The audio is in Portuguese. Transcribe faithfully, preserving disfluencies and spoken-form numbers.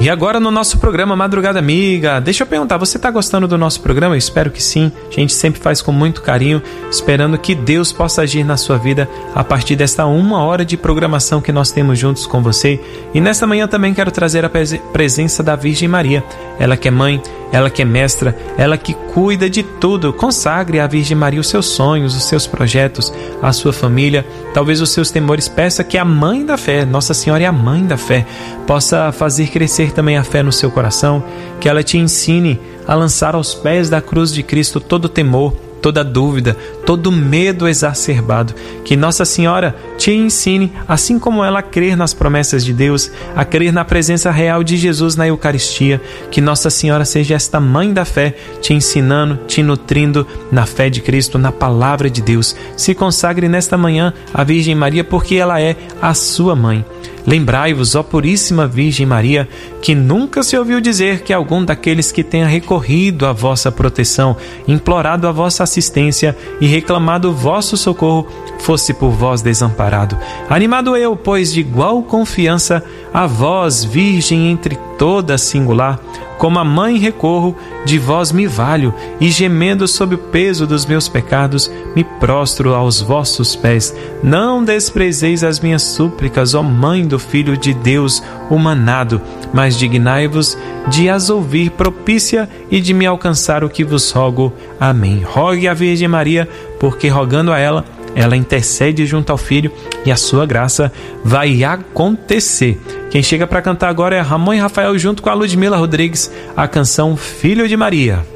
E agora no nosso programa Madrugada Amiga, deixa eu perguntar, você está gostando do nosso programa? Eu espero que sim, a gente sempre faz com muito carinho, esperando que Deus possa agir na sua vida a partir desta uma hora de programação que nós temos juntos com você. E nesta manhã também quero trazer a presença da Virgem Maria, ela que é mãe, ela que é mestra, ela que cuida de tudo. Consagre à Virgem Maria os seus sonhos, os seus projetos, a sua família, talvez os seus temores. Peça que a mãe da fé, Nossa Senhora é a mãe da fé, possa fazer crescer também a fé no seu coração, que ela te ensine a lançar aos pés da cruz de Cristo todo temor, toda dúvida, todo medo exacerbado. Que Nossa Senhora te ensine, assim como ela, a crer nas promessas de Deus, a crer na presença real de Jesus na Eucaristia. Que Nossa Senhora seja esta mãe da fé, te ensinando, te nutrindo na fé de Cristo, na palavra de Deus. Se consagre nesta manhã à Virgem Maria, porque ela é a sua mãe. Lembrai-vos, ó Puríssima Virgem Maria, que nunca se ouviu dizer que algum daqueles que tenha recorrido à vossa proteção, implorado a vossa assistência e reclamado o vosso socorro, fosse por vós desamparado. Animado eu, pois, de igual confiança, a vós, Virgem entre todas singular, como a mãe recorro, de vós me valho, e gemendo sob o peso dos meus pecados, me prostro aos vossos pés. Não desprezeis as minhas súplicas, ó Mãe do Filho de Deus humanado, mas dignai-vos de as ouvir propícia e de me alcançar o que vos rogo. Amém. Rogue a Virgem Maria, porque rogando a ela, ela intercede junto ao Filho e a sua graça vai acontecer. Quem chega para cantar agora é Ramon e Rafael junto com a Ludmila Rodrigues, a canção Filho de Maria.